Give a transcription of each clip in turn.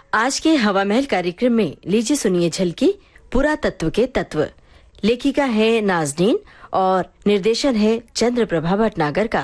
आज के हवा महल कार्यक्रम में लीजिए सुनिए झलकी पुरातत्व के तत्व। लेखिका है नाज़नीन और निर्देशन है चंद्र प्रभा भटनागर का।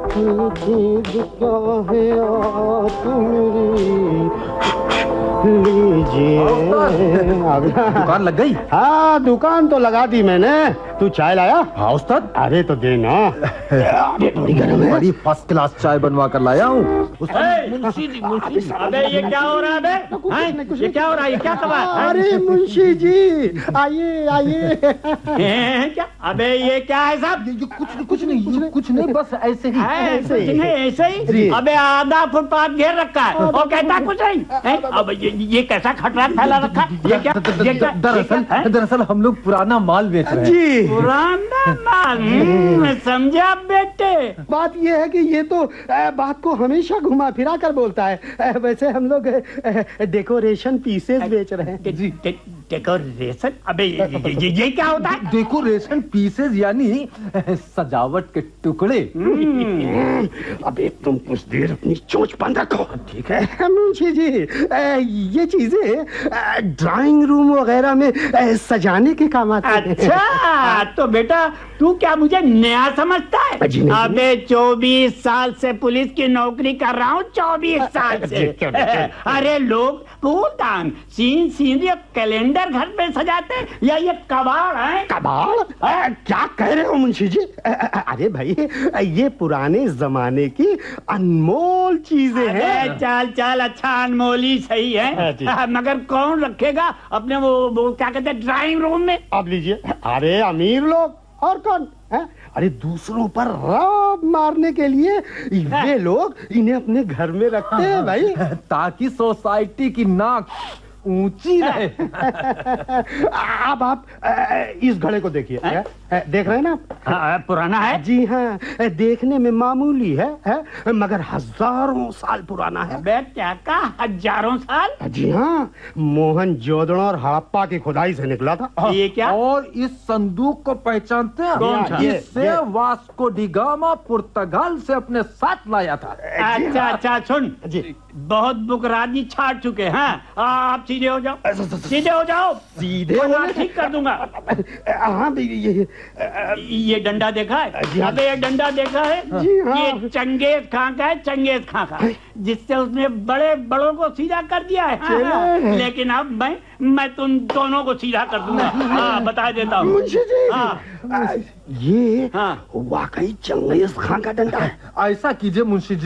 दुकान लग गई? हाँ, दुकान तो लगा दी मैंने। तू चाय लाया? हाँ उस्ताद। अरे तो दे ना। अरे थोड़ी गर्म है। बड़ी फर्स्ट क्लास चाय बनवा कर लाया हूँ। मुंशी जी, अबे ये क्या हो रहा है? ये क्या हो रहा है? ये क्या तबाह? अरे मुंशी जी, आइए आइए। क्या? अबे ये क्या है साहब? कुछ नहीं, बस ऐसे ही। ऐसे ही? अबे आधा फुटपाथ घेर रखा है और कहता कुछ नहीं। अब ये कैसा खटरा फैला रखा? ये क्या? दरअसल हम लोग पुराना माल बेच रहे हैं। जी, पुराना माल। समझा बेटे? बात ये है कि ये तो बात को हमेशा घुमा फिरा कर बोलता है। वैसे हम लोग डेकोरेशन पीसेस बेच रहे हैं। जी, डेकोरेशन? अबे ये क्या होता है? डेकोरेशन पीसेस यानी सजावट के टुकड़े। अबे तुम कुछ देर अपनी चोंच बंद रखो, ठीक है मुंशी जी? ये चीजें ड्राइंग रूम वगैरह में सजाने के काम आती हैं। अच्छा, तो बेटा तू क्या मुझे नया समझता है? अबे 24 साल से पुलिस की नौकरी कर रहा हूँ। 24 साल से। अरे लोग फूलदान, सीन सीनरी और कैलेंडर घर पे सजाते हैं या ये कबाड़ है? कबाड़? क्या कह रहे हो मुंशी जी? अरे भाई, ये पुराने जमाने की अनमोल चीजें हैं। चल अच्छा, अनमोल ही सही है, मगर कौन रखेगा अपने वो क्या कहते हैं ड्राइंग रूम में? अब लीजिए। अरे अमीर लोग और कौन है? अरे दूसरों पर रौब मारने के लिए ये लोग इन्हें अपने घर में रखते हैं भाई, ताकि सोसाइटी की नाक ऊंची रहे। अब आप इस घड़े को देखिए। देख रहे हैं ना? पुराना है? जी हाँ, देखने में मामूली है, मगर हजारों साल पुराना है। क्या का हजारों साल? जी हाँ, मोहनजोदड़ो और हड़प्पा की खुदाई से निकला था। ये क्या? और इस संदूक को पहचानते हैं? कौन सा? इससे वास्को डी गामा पुर्तगाल से अपने साथ लाया था। अच्छा, सुन जी, बहुत बुकराजी छाट चुके हैं। आप सीधे हो जाओ, सीधे हो जाओ। सीधे ठीक कर दूंगा। हाँ, ये डंडा देखा है? अबे ये डंडा देखा है? जी हाँ। ये चंगेज खां का है, चंगेज खां का, जिससे उसने बड़े बड़ों को सीधा कर दिया है। लेकिन अब मैं तुम दोनों को सीधा कर दूंगा। हाँ, बता देता हूँ मुंशी जी। हाँ। ये वाकई चंगेज खां का डंडा है। ऐसा कीजिए मुंशी जी,